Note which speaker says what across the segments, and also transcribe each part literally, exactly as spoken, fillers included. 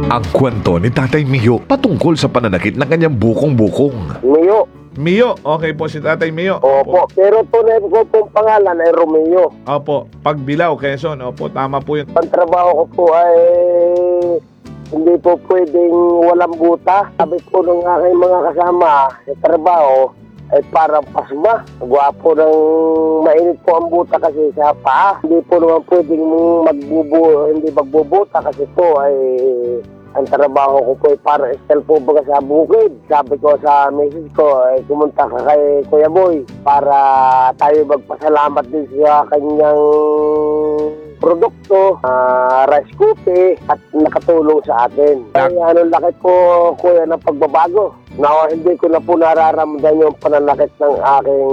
Speaker 1: Ang kwento ni Tatay Mio patungkol sa pananakit ng kanyang bukong-bukong.
Speaker 2: Mio.
Speaker 1: Mio, okay po si Tatay Mio.
Speaker 2: Opo. Pero tunay ko pong pangalan ay Romeo.
Speaker 1: Opo, Pagbilao, Quezon. Opo, tama po yun.
Speaker 2: Ang trabaho ko po ay hindi po pwedeng walang buta. Sabi po ng aking mga kasama sa trabaho ay parang pasma. Gwapo ng mainit po ang buta kasi sa paa. Hindi po naman pwedeng magbubu, hindi magbubuta kasi po ay ang trabaho ko po ay parang estel po baga sa bukid. Sabi ko sa misis ko ay kumunta ka kay Kuya Boy para tayo magpasalamat din sa kanyang produkto, uh, rice cookie at nakatulong sa atin. Ay ano laki po kuya ng pagbabago. Na hindi ko na po nararamdaman yung pananakit ng aking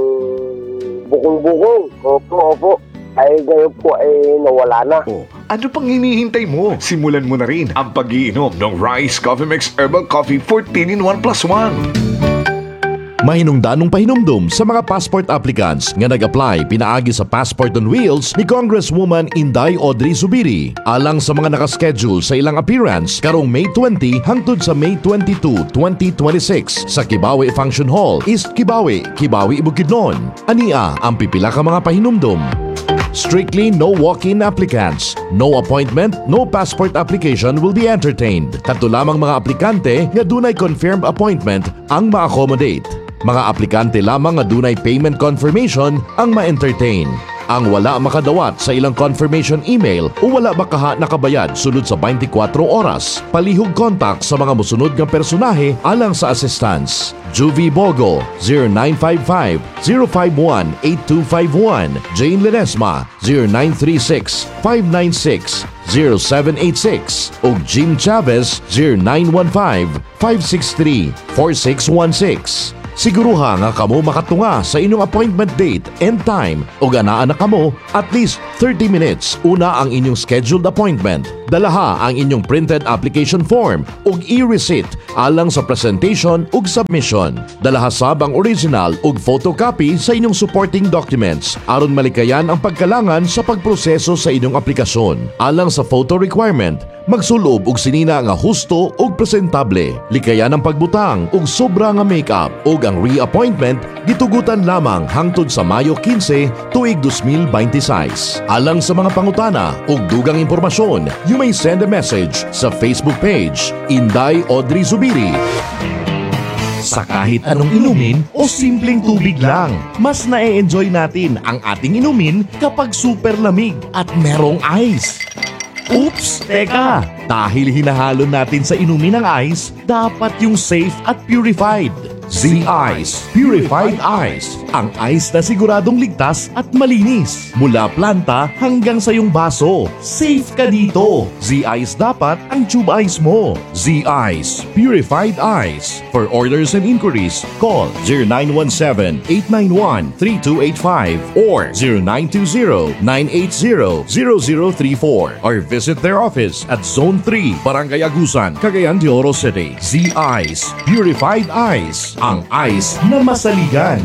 Speaker 2: bukong-bukong. Opo, opo. Ay ngayon po ay nawala na.
Speaker 1: Oh, ano pang hinihintay mo? Simulan mo na rin ang pag-iinom ng Rice Coffee Mix Herbal Coffee fourteen in one plus one.
Speaker 3: Mahinungdanong pahinumdum sa mga passport applicants nga nag-apply pinaagi sa Passport on Wheels ni Congresswoman Inday Audrey Zubiri. Alang sa mga nakaschedule sa ilang appearance karong May twenty hangtod sa May twenty-two, twenty twenty-six sa Kibawe Function Hall, East Kibawe, Kibawe, Bukidnon. Ania ang pipila ka mga pahinumdum. Strictly no walk-in applicants. No appointment, no passport application will be entertained. Kadto lamang mga aplikante nga dunay confirmed appointment ang ma-accommodate. Mga aplikante lamang nga dunay payment confirmation ang ma-entertain. Ang wala makadawat sa ilang confirmation email o wala makaha nakabayad sulod sa twenty-four oras. Palihog contact sa mga musunod nga personahe alang sa assistance. Juvie Bogo zero nine five five, zero five one, eight two five one, Jane Ledesma zero nine three six, five nine six, zero seven eight six ug Jim Chavez zero nine one five, five six three, four six one six. Siguruha nga kamo makatunga sa inyong appointment date and time o ganaan na kamo at least thirty minutes una ang inyong scheduled appointment. Dalaha ang inyong printed application form ug e-receipt alang sa presentation ug submission. Dalaha sab ang original ug photocopy sa inyong supporting documents aron malikayan ang pagkalangan sa pagproseso sa inyong aplikasyon. Alang sa photo requirement, magsulob og sinina nga husto ug presentable. Likayan ang pagbutang ug sobra nga makeup ug ang reappointment gitugutan lamang hangtod sa Mayo fifteen tuig twenty twenty-six. Alang sa mga pangutana ug dugang impormasyon, you may send a message sa Facebook page Inday Audrey Zubiri. Sa kahit anong inumin o simpleng tubig lang, mas na-enjoy natin ang ating inumin kapag super lamig at merong ice. Oops! Teka! Dahil hinahalo natin sa inumin ng ice, dapat yung safe at purified. Z-Ice Purified Ice. Ang ice na siguradong ligtas at malinis. Mula planta hanggang sa iyong baso. Safe ka dito. Z-Ice dapat ang tube ice mo. Z-Ice Purified Ice. For orders and inquiries, call zero nine one seven, eight nine one, three two eight five or zero nine two zero, nine eight zero, zero zero three four or visit their office at Zone three, Barangay Agusan, Cagayan de Oro City. Z-Ice Purified Ice. Ang ice na masaligan.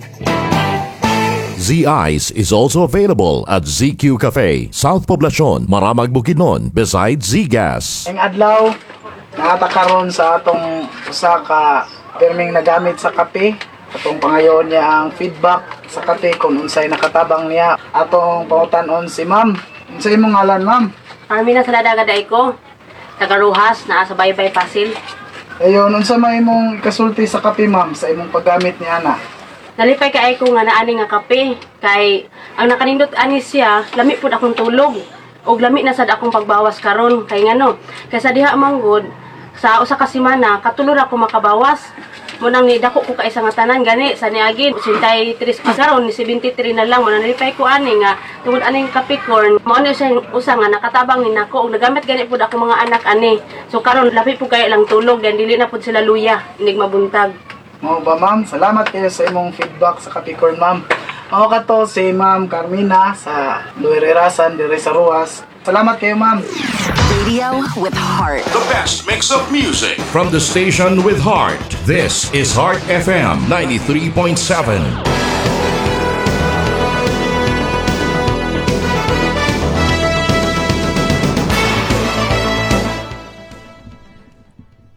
Speaker 3: Z-Ice is also available at Z Q Cafe, South Poblacion, Maramag, Bukidnon, beside Z-Gas.
Speaker 4: Ang adlaw, nakatakaroon sa atong usa ka perming nagamit sa kape. Atong pangayon niya ang feedback sa kape kung unsay nakatabang niya. Atong pangutan-on si ma'am. Unsay imong ngalan, ma'am?
Speaker 5: Armina Saladagaday ko. Tagaruhas, naa sa Baybay Pasil.
Speaker 4: Ayun, unsa may imong kasulti sa kape, ma'am, sa imong paggamit ni ana?
Speaker 5: Nalipay kay ko nga naani nga kape. Kay ang nakanindot ani siya, lami pud akong tulog. Og lami na sad akong pagbawas karon. Kay ngano, kay sa diha manggod sa usa ka semana katulor ako makabawas. Mo nang ni dako ko kay isa nga tanan gani sa niagin eighty-three pa karon ni seventy-three na lang mo nang nalipay ko ani nga tungod ani kape corn. Mao ni siya usa nga nakatabang ni nako og nagamit gani pud ako mga anak ani. So karon lapi pud kay lang tulog dan dili na pud sila luya, inig mabuntag.
Speaker 4: Mao ba, ma'am? Salamat kayo sa imong feedback sa kape corn, ma'am. Mao kato si Ma'am Carmina sa Luirerasan dire sa Ruas. Salamat kayo, ma'am.
Speaker 6: Radio with heart.
Speaker 7: The best mix of music.
Speaker 3: From the station with heart, this is Heart F M ninety-three point seven.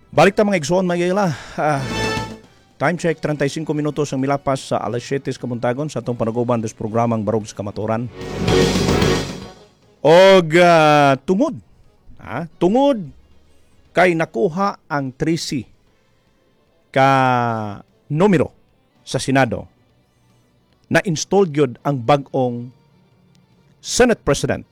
Speaker 8: Balik ta mga igsoon mga ila. Ah, time check, thirty-five minutos ang milapas sa alas siyete sa Kamuntagon sa atong panaguban des programang Barog sa Kamaturan. Og uh, tungod, ha? tungod kay nakuha ang thirty ka numero sa Senado, na-install gyud ang bag-ong Senate President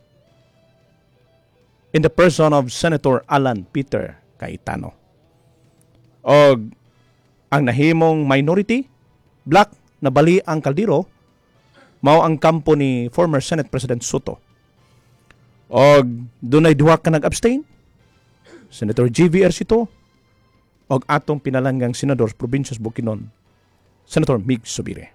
Speaker 8: in the person of Senator Alan Peter Cayetano. Og ang nahimong minority, black, na bali ang kaldero, mao ang kampo ni former Senate President Soto. Og dunay duha ka nag-abstain, Senator G V Ercito, og atong pinalanggang senador sa Provincias Bukidnon, Senator Mig Zubiri.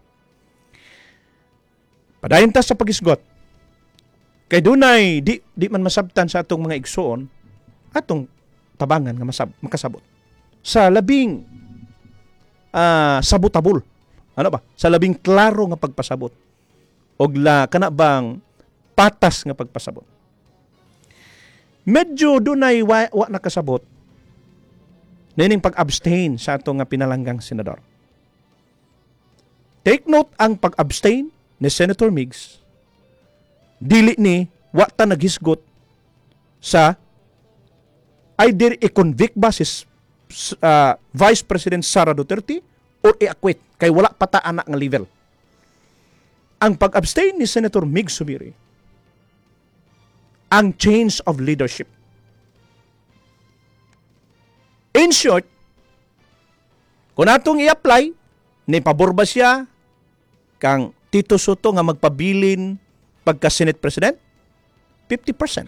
Speaker 8: Padayon ta sa pagisgot. Kay dunay di di man masabtan sa atong mga igsoon atong tabangan nga masab makasabot sa labing uh, sabutabol. Ano ba? Sa labing klaro nga pagpasabot. Og la kana bang patas nga pagpasabot. Medyo dunay wa, wa nakasabot nining pag-abstain sa atong nga pinalanggang senador. Take note, ang pag-abstain ni Senator Migs dili ni wa ta naghisgot sa either i-convict ba si uh, Vice President Sara Duterte or i-acquit kay wala pa ta anak nga level. Ang pag-abstain ni Senator Mig Zubiri ang change of leadership. In short, kung atong i-apply, ni pabor ba siya kang Tito Soto nga magpabilin pagka-Senate President? fifty percent.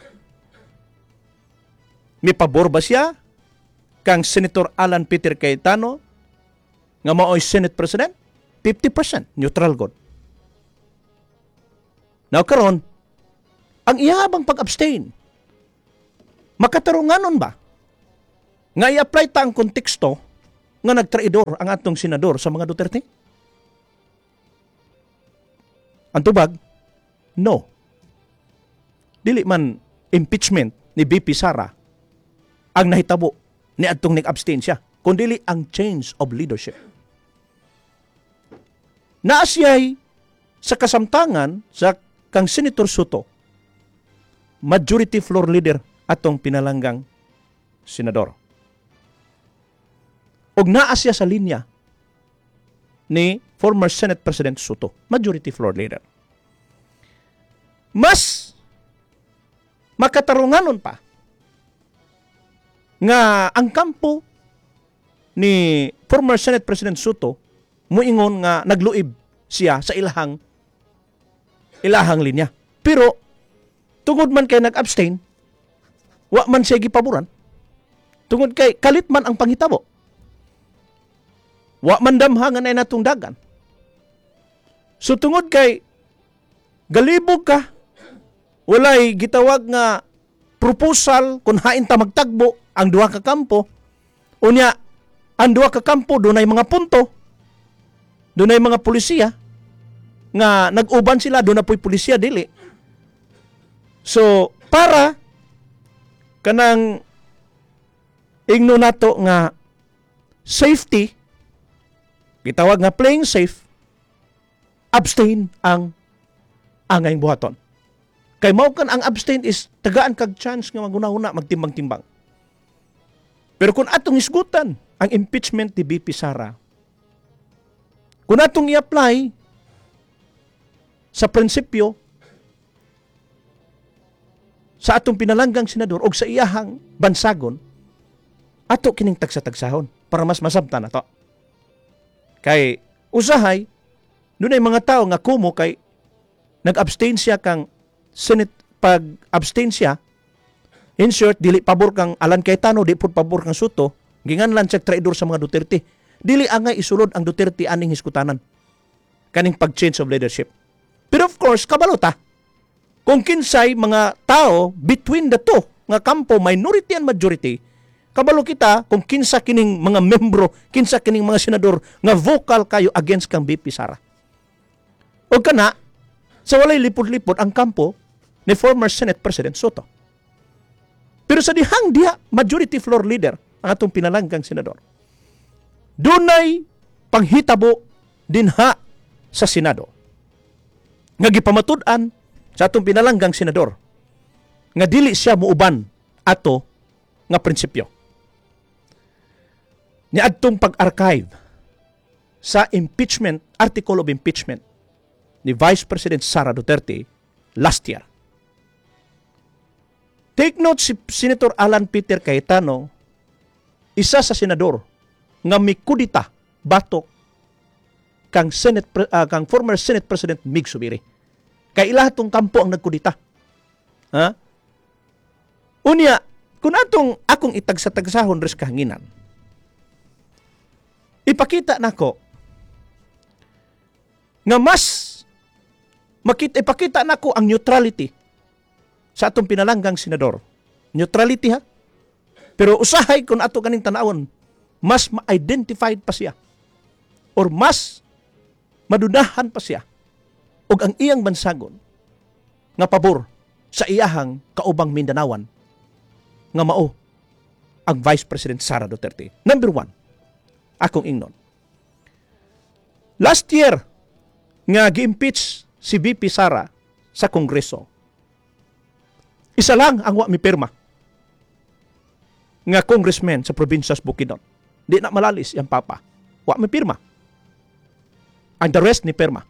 Speaker 8: May pabor ba siya kang Senator Alan Peter Cayetano nga mao'y Senate President? fifty percent. Neutral god. Now karon, ang ihabang pag-abstain, makatarunganon ba? Nga i-apply ta ang konteksto nga nagtraidor ang atong senador sa mga Duterte? Ang tubag, no. Dili man impeachment ni B P Sara ang nahitabo ni atong nag-abstain siya, kundi ang change of leadership. Naasiyay sa kasamtangan sa kang Senator Soto, majority floor leader atong pinalanggang senador. Og naasya sa linya ni former Senate President Soto, majority floor leader. Mas makatarunganon pa nga ang kampo ni former Senate President Soto muingon nga nagluib siya sa ilahang ilahang linya. Pero tungod man kay nag-abstain, wa man siya gipaboran. Tungod kay kalit man ang panghitabo. Wa man damhangan ay natong dagan. So tungod kay galibog ka, walay gitawag nga proposal kung hain ta magtagbo ang duha ka kampo, unya ang duha ka kampo dunay mga punto, dunay mga pulisiya nga nag-uban sila, doon na po'y pulisiya dili. So para kanang ingno nato nga safety, gitawag nga playing safe, abstain ang angay buhaton. Kay mao kan ang abstain is tagaan kag chance nga maguna-una magtimbang-timbang. Pero kung atong isgutan ang impeachment ni B P Sara, kung atong i-apply sa prinsipyo sa atong pinalanggang senador o sa iyahang bansagon, ato kining tagsa-tagsahon para mas masabtan na to. Kay usahay, doon ay mga tao nga kumo kay nag-abstain siya kang Senate, pag-abstain siya, in short, dili pabor kang Alan Cayetano, di po pabor kang Soto, ginganlan siya traidor sa mga Duterte. Dili angay isulod ang Duterte aning hiskutanan. Kaning pag-change of leadership. Pero of course, kabalota. Kung kinsay mga tao between the two, nga kampo, minority and majority, kabalo kita kung kinsa kining mga membro, kinsa kining mga senador nga vocal kayo against kang B P Sara. O kana, sa walay lipod-lipod ang kampo ni former Senate President Soto. Pero sa dihang diha, majority floor leader, ang atong pinalanggang senador. Dunay panghitabo dinha sa Senado nga gipamatud-an sa atong pinalanggang senador nga dili siya muuban ato nga prinsipyo. Niadtong pag-archive sa impeachment, article of impeachment ni Vice President Sara Duterte last year. Take note si Senator Alan Peter Cayetano, isa sa senador nga mikudita batok kang Senate uh, kang former Senate President Mig Zubiri. Kay ilahatong kampo ang nagkudita. Ha? Unya, kung atong akong itagsa-tagsahon res kahanginan, ipakita nako nga mas makita ipakita nako ang neutrality sa atong pinalanggang senador. Neutrality ha? Pero usahay kung ato ganing tanawon, mas ma-identified pa siya or mas madudahan pa siya og ang iyang bansagon nga pabor sa iyahang kaubang Mindanawan nga mao ang Vice President Sara Duterte. Number one, akong ingnon. Last year nga gi-impeach si V P Sara sa Kongreso, isa lang ang wa mi pirma nga congressman sa probinsya sa Bukidnon. Di na malalis yung papa. Wa mi pirma. And the rest ni pirma.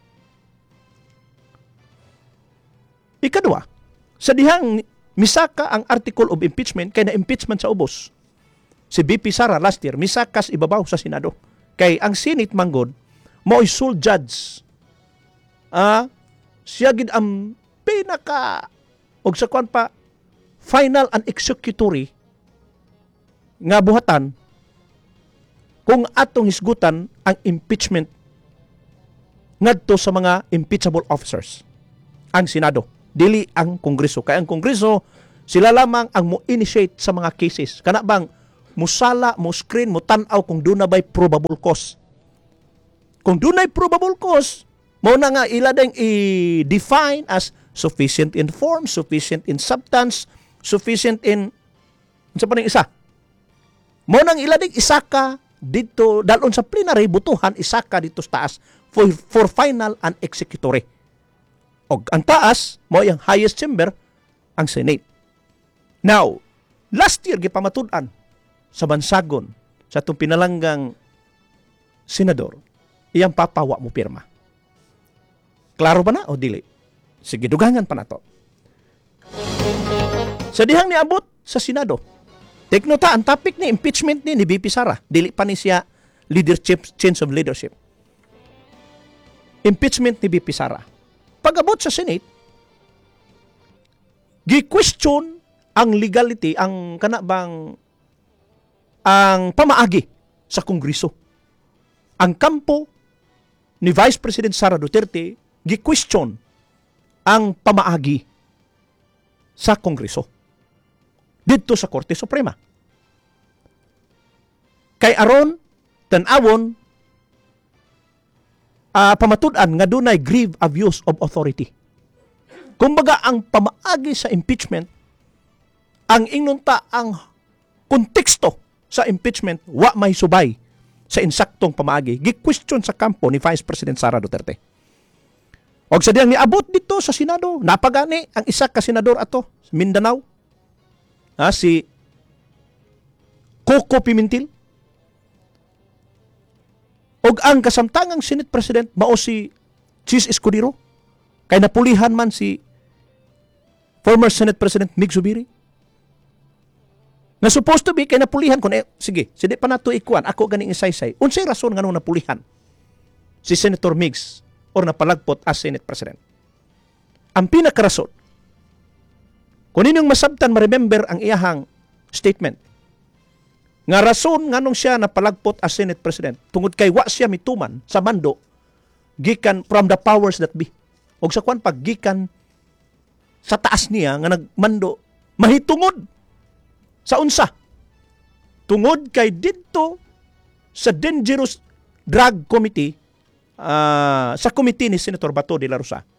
Speaker 8: Ikadua, sa dihang misaka ang article of impeachment kay na impeachment sa ubos. Si V P Sara last year misakas ibabaw sa Senado. Kay ang Senate manggod mo sole judge. Ah, siya gid ang pinaka og sa kwan pa final and executory nga buhatan kung atong hisgutan ang impeachment ngadto sa mga impeachable officers. Ang Senado, dili ang Kongreso. Kaya ang Kongreso, sila lamang ang mo-initiate sa mga cases. Kana bang musala, mo screen, mo tanaw kung doon na ba'y probable cause. Kung doon na'y probable cause, mo na nga ila ding i-define as sufficient in form, sufficient in substance, sufficient in sa pa ning isa. Mo nang ila ding isaka dito dalon sa plenary butuhan isaka dito sa taas for, for final and executory. Og ang taas mo yung highest chamber ang Senate. Now, last year gipamatud-an sa bansagon sa atong pinalanggang senador, iyang papawa mo pirma. Klaro ba na o dili? Sige, dugangan pa na to. Sa dihang niabot sa Senado, take nota, ang topic ni impeachment ni, ni V P Sara. Dili pa ni siya leadership, change of leadership. Impeachment ni V P Sara. Pag-abot sa Senate, gi-question ang legality, ang kanabang ang pamaagi sa Kongreso. Ang kampo ni Vice President Sara Duterte, gi-question ang pamaagi sa Kongreso dito sa Korte Suprema. Kay aron tan-awon uh, pamatud-an nga dunay grave abuse of authority. Kumbaga ang pamaagi sa impeachment, ang ingunta ang konteksto sa impeachment wa may subay sa insaktong pamaagi. Gi-question sa kampo ni Vice President Sara Duterte. Og sa diyang niabot dito sa Senado, napagani ang isa ka senador ato, Mindanao, ha, si Coco Pimentel. Og ang kasamtangang Senate President mao si Chis Escudero. Kay napulihan man si former Senate President Mig Zubiri. Na supposed to be kay napulihan kun eh, sige, sige pa nato ikuan ako ganing isaysay. Unsay rason nganong napulihan si Senator Migs or napalagpot as Senate President? Ang pinakarason, kung ninyong masabtan ma-remember ang iyahang statement, nga rason nganong siya napalagpot as Senate President, tungod kay wa siya mituman sa mando, gikan from the powers that be. O sa kwan pag gikan sa taas niya, nga nagmando, mahitungod sa unsa. Tungod kay dito sa Dangerous Drug Committee, uh, sa committee ni Senator Bato de la Rosa,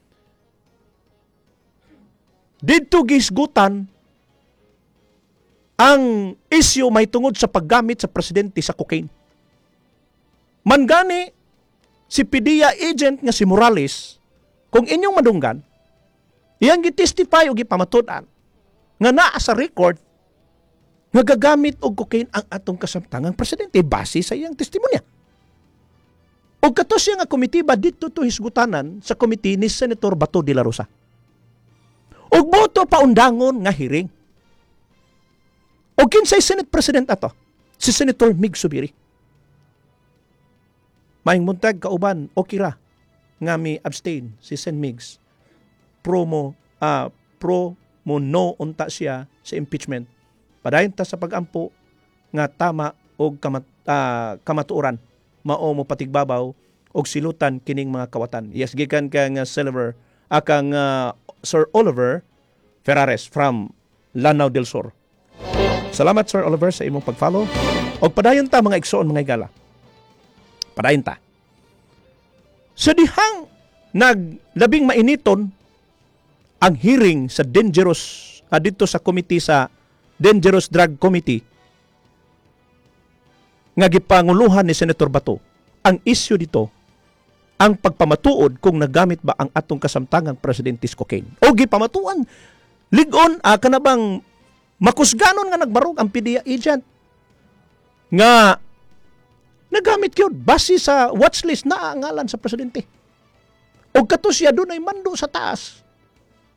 Speaker 8: dito gisgutan ang issue may tungod sa paggamit sa presidente sa cocaine. Mangani si P D E A agent nga si Morales, kung inyong madunggan, iyang gitestify o gipamatud-an nga naa sa record nga gagamit og cocaine ang atong kasamtangang presidente base sa iyang testimonya. O kato siya nga komitiba dito to hisgutanan sa komite ni Senator Bato de la Rosa. Og boto paundangon nga hearing. O kinsay Senate President ato? Si Senator Mig Zubiri. Maing muntag kauban, okay ra nga mi abstain si Sen Migs. Pro mo, ah, pro mo no unta siya sa impeachment. Padayon ta sa pagampo nga tama og kamat, ah, kamatuoran mao mo patigbabaw og silutan kining mga kawatan. Yes, gikan kang uh, Silver, akang uh, Sir Oliver Ferrares from Lanao del Sur. Salamat Sir Oliver sa imong pag-follow. Og padayon ta mga igsoon mga igala. Padayon ta. Sa dihang naglabing mainiton ang hearing sa dangerous uh, dito sa committee sa Dangerous Drug Committee nga gipanguluhan ni Senator Bato. Ang issue dito, ang pagpamatuod kung nagamit ba ang atong kasamtangang presidentes cocaine. O gipamatuan, ligon, ah, ka na bang makusganon nga nagbarog ang P D E A agent nga nagamit yun base sa watchlist na ang ngalan sa presidente. O kato siya doon ay mando sa taas